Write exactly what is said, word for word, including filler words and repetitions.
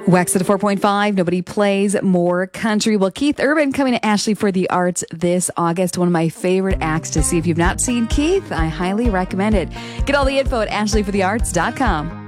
Wax at a four point five. Nobody plays more country. Well, Keith Urban coming to Ashley for the Arts this August. One of my favorite acts to see. If you've not seen Keith, I highly recommend it. Get all the info at ashley for the arts dot com.